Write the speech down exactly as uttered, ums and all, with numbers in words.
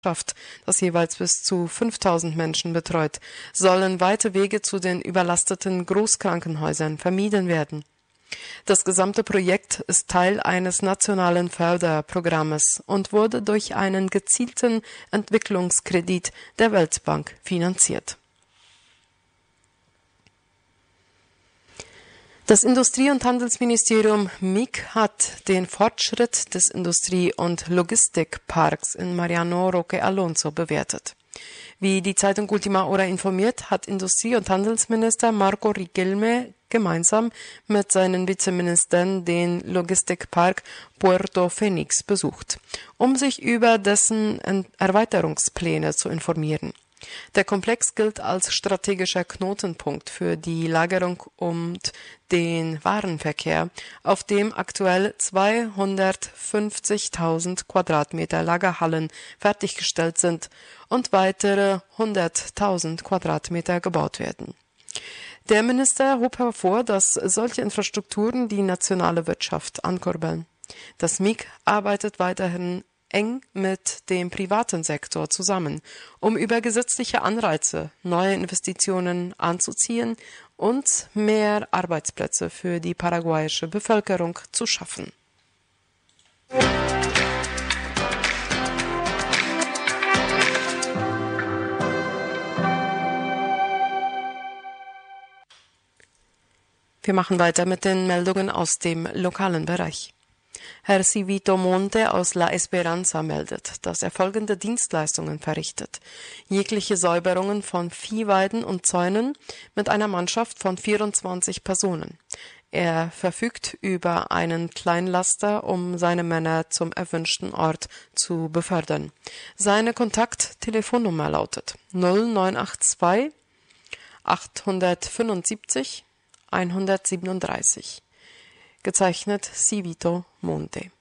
das jeweils bis zu fünftausend Menschen betreut, sollen weite Wege zu den überlasteten Großkrankenhäusern vermieden werden. Das gesamte Projekt ist Teil eines nationalen Förderprogrammes und wurde durch einen gezielten Entwicklungskredit der Weltbank finanziert. Das Industrie- und Handelsministerium M I G hat den Fortschritt des Industrie- und Logistikparks in Mariano Roque Alonso bewertet. Wie die Zeitung Ultima Hora informiert, hat Industrie- und Handelsminister Marco Riquelme gemeinsam mit seinen Vizeministern den Logistikpark Puerto Fénix besucht, um sich über dessen Erweiterungspläne zu informieren. Der Komplex gilt als strategischer Knotenpunkt für die Lagerung und den Warenverkehr, auf dem aktuell zweihundertfünfzigtausend Quadratmeter Lagerhallen fertiggestellt sind und weitere hunderttausend Quadratmeter gebaut werden. Der Minister hob hervor, dass solche Infrastrukturen die nationale Wirtschaft ankurbeln. Das M I G arbeitet weiterhin eng mit dem privaten Sektor zusammen, um über gesetzliche Anreize neue Investitionen anzuziehen und mehr Arbeitsplätze für die paraguayische Bevölkerung zu schaffen. Wir machen weiter mit den Meldungen aus dem lokalen Bereich. Herr Civito Monte aus La Esperanza meldet, dass er folgende Dienstleistungen verrichtet: jegliche Säuberungen von Viehweiden und Zäunen mit einer Mannschaft von vierundzwanzig Personen. Er verfügt über einen Kleinlaster, um seine Männer zum erwünschten Ort zu befördern. Seine Kontakttelefonnummer lautet null neun acht zwei achthundertfünfundsiebzig hundertsiebenunddreißig. Gezeichnet Civito Monte.